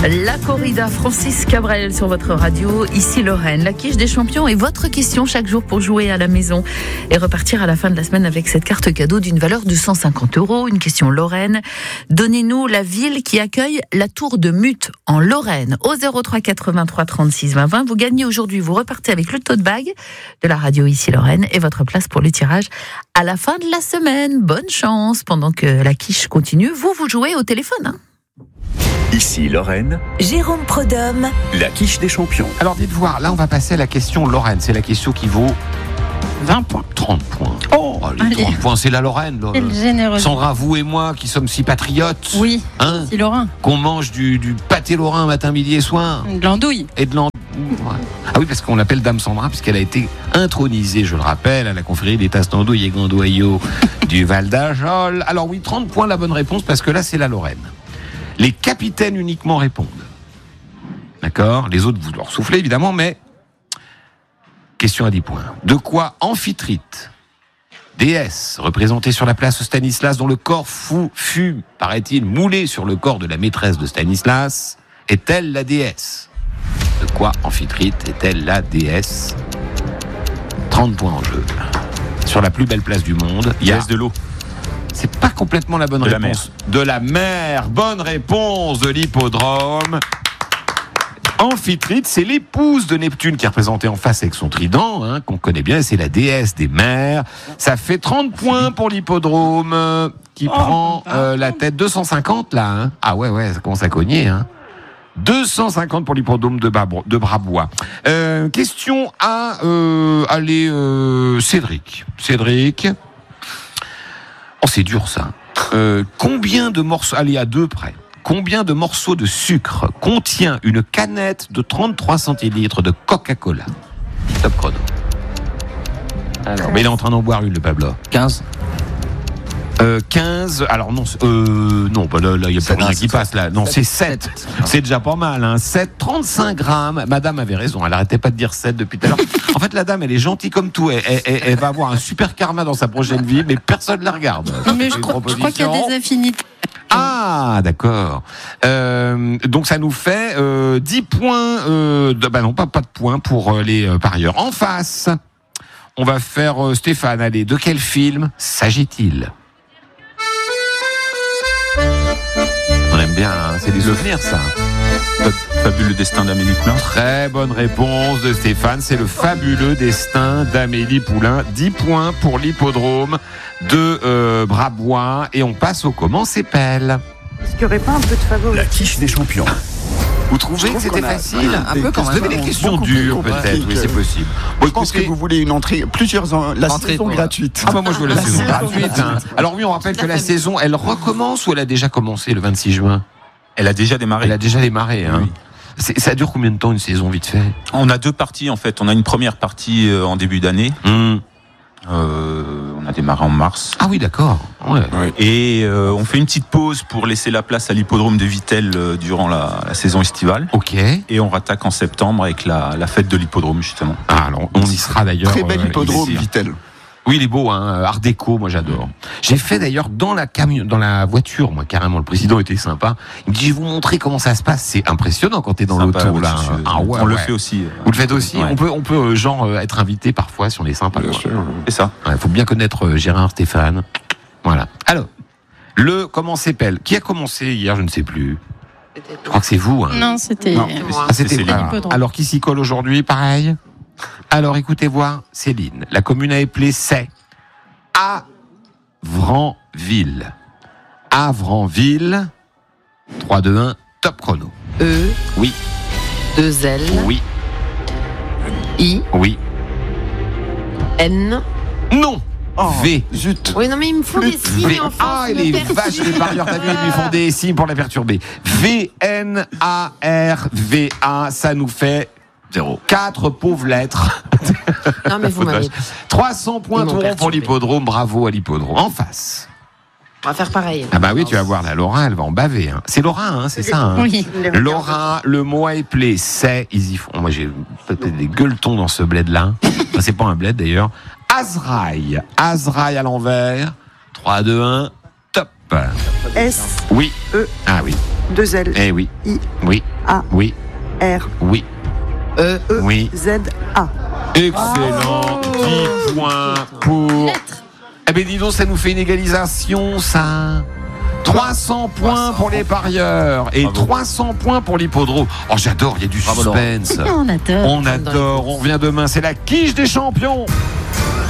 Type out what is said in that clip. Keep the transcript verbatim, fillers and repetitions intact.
La corrida, Francis Cabrel sur votre radio, ici Lorraine. La quiche des champions est votre question chaque jour pour jouer à la maison et repartir à la fin de la semaine avec cette carte cadeau d'une valeur de cent cinquante euros. Une question Lorraine. Donnez-nous la ville qui accueille la tour de Mute en Lorraine. Au zéro trois quatre-vingt-trois trente-six vingt vingt, vous gagnez aujourd'hui, vous repartez avec le tote bag de la radio ici Lorraine et votre place pour le tirage à la fin de la semaine. Bonne chance pendant que la quiche continue. Vous, vous jouez au téléphone, hein. Ici Lorraine, Jérôme Prodhomme, la quiche des champions. Alors dites voir, là on va passer à la question Lorraine. C'est la question qui vaut vingt points. trente points. Oh, allez, allez. trente points, c'est la Lorraine. Là. Quelle générosité. Sandra, vous et moi qui sommes si patriotes, Oui, hein, si Lorrain. qu'on mange du, du pâté lorrain matin, midi et soir. De l'andouille. Et de l'andouille. Ah oui, parce qu'on l'appelle Dame Sandra, puisqu'elle a été intronisée, je le rappelle, à la confrérie des tasses d'andouille et gandoyaux du Val d'Ajol. Alors oui, trente points la bonne réponse, parce que là c'est la Lorraine. Les capitaines uniquement répondent. D'accord ? Les autres, vous leur soufflez évidemment, mais question à dix points. De quoi Amphitrite, déesse représentée sur la place Stanislas, dont le corps fou fut, paraît-il, moulé sur le corps de la maîtresse de Stanislas, est-elle la déesse ? De quoi Amphitrite est-elle la déesse ? trente points en jeu. Sur la plus belle place du monde, il y a Déesse de l'eau. C'est pas complètement la bonne De la réponse. De la mer. Bonne réponse de l'hippodrome. Amphitrite, c'est l'épouse de Neptune qui est représentée en face avec son trident, hein, qu'on connaît bien, et c'est la déesse des mers. Ça fait trente points pour l'hippodrome, euh, qui Oh, prend bah, euh, la tête deux cent cinquante là. Hein. Ah ouais, ouais, ça commence à cogner. Hein. deux cent cinquante pour l'hippodrome de, Bab- de Brabois. Euh, question à euh, aller euh, Cédric. Cédric. Oh, c'est dur ça. Euh, combien de morceaux, allez à deux près, combien de morceaux de sucre contient une canette de trente-trois centilitres de Coca-Cola ? Top chrono. Alors, mais il est en train d'en boire une, le Pablo. quinze. Euh, quinze, alors non, euh, non, bah là, il n'y a pas rien qui passe là. Non, c'est sept. C'est déjà pas mal, hein. sept, trente-cinq grammes. Madame avait raison, elle arrêtait pas de dire sept depuis tout à l'heure. En fait, la dame, elle est gentille comme tout. Elle, elle, elle, elle va avoir un super karma dans sa prochaine vie, mais personne ne la regarde. Non, mais je Une crois, je crois qu'il y a proposition. des affinités. Ah, d'accord. Euh, donc ça nous fait euh, dix points. Euh, de, bah non, pas, pas de points pour euh, les euh, parieurs. En face, on va faire euh, Stéphane. Allez, de quel film s'agit-il ? On aime bien, hein, c'est des souvenirs ça. Fabuleux destin d'Amélie Poulain. Très bonne réponse de Stéphane, c'est le fabuleux destin d'Amélie Poulain. dix points pour l'hippodrome de euh, Brabois. Et on passe au comment s'appelle. Est-ce qu'il n'y aurait pas un peu de favori ? La quiche des champions. Vous trouvez que c'était facile ? Un peu quand Vous même. avez des questions Beaucoup dures plus peut-être, compliquées oui que- c'est possible. Bon, Je pense que écoutez- vous voulez une entrée, plusieurs en- la Entrée, saison quoi. gratuite. Ah bah moi je veux la, La saison saison gratuite. Hein. Alors oui, on rappelle que la saison, elle recommence ou elle a déjà commencé le vingt-six juin ? Elle a déjà démarré. Elle a déjà démarré. Hein. Oui. C'est- ça dure combien de temps une saison vite fait ? On a deux parties en fait. On a une première partie euh, en début d'année. Hum. Euh, on a démarré en mars. Ah oui, d'accord. Ouais. Et euh, on fait une petite pause pour laisser la place à l'hippodrome de Vittel euh, durant la, la saison estivale. Ok. Et on rattaque en septembre avec la, la fête de l'hippodrome justement. Ah, alors on y sera d'ailleurs. Très bel euh, hippodrome, ici. Vittel. Oui, il est beau, hein. Art déco, moi j'adore. J'ai fait d'ailleurs dans la camion, dans la voiture, moi carrément. Le président était sympa. Il me dit, je vais vous montrer comment ça se passe. C'est impressionnant quand t'es dans Sympa, l'auto oui, là. c'est sûr. Ah ouais. on le ouais. fait aussi. euh, Vous le faites aussi. Ouais. On peut, on peut euh, genre euh, être invité parfois si on est sympa. Bien quoi. sûr. C'est ça. Il faut bien connaître euh, Gérard, Stéphane. Voilà. Alors, le comment s'appelle ? Qui a commencé hier ? Je ne sais plus. Je crois que c'est vous. Hein. Non, c'était. Non. Ah, c'était C'est pas. l'hippodrome. Alors, qui s'y colle aujourd'hui, pareil. Alors, écoutez voir, Céline. La commune à épeler, c'est Avranville. Avranville. trois, deux, un, top chrono. E, Oui, deux L, oui, I, oui. N. Non. Oh, V. Zut. Oui, non, mais il me faut des signes, V. enfin. Ah, les vaches, les parieurs, t'as vu, ils lui font des signes pour la perturber. V N A R V A, ça nous fait Zéro. quatre pauvres lettres. Non, mais vous m'avez. trois cents points Ils m'ont tout rond pour perturbé. l'hippodrome. Bravo à l'hippodrome. En face. On va faire pareil. Ah bah oui, tu vas voir, la Laura, elle va en baver. Hein. C'est Laura, hein, c'est ça. Hein. Oui. Laura, le mot à épeler, c'est, ils y font. Moi, j'ai peut-être des gueuletons dans ce bled-là. Enfin, c'est pas un bled d'ailleurs. Azraï. Azraï à l'envers. trois, deux, un, top. S. Oui. E. Ah oui. deux L, Eh oui. I, Oui. A, Oui. R, Oui. Euh, E, Oui. Z, A. Excellent. dix points pour. Eh bien, dis donc, ça nous fait une égalisation, ça. trois cents points pour les parieurs et Bravo. trois cents points pour l'hippodrome. Oh, j'adore, il y a du Bravo, suspense. on adore. On adore. On revient demain. C'est la quiche des champions.